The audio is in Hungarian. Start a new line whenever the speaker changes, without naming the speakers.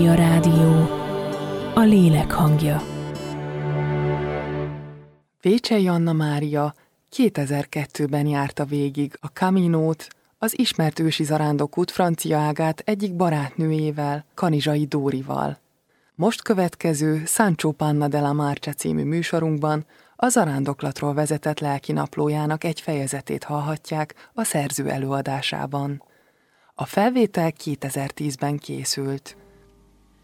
A rádió, a lélek hangja.
Vécsey Anna Mária 2002-ben járta végig a Caminót, az ismert ősi zarándokút francia ágát egyik barátnőjével, Kanizsai Dórival. Most következő Sancho Panna della Marcia című műsorunkban a zarándoklatról vezetett lelkinaplójának egy fejezetét hallhatják a szerző előadásában. A felvétel 2010-ben készült.